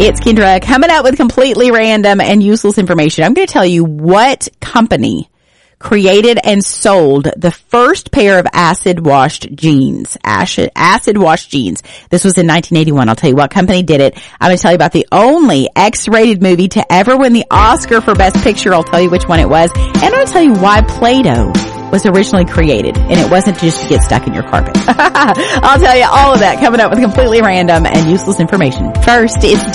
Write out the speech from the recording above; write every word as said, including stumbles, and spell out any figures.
It's Kendra coming up with completely random and useless information. I'm going to tell you what company created and sold the first pair of acid-washed jeans. Acid, acid-washed jeans. This was in nineteen eighty-one. I'll tell you what company did it. I'm going to tell you about the only X-rated movie to ever win the Oscar for Best Picture. I'll tell you which one it was. And I'm going to tell you why Play-Doh was originally created. And it wasn't just to get stuck in your carpet. I'll tell you all of that coming up with completely random and useless information. First, it's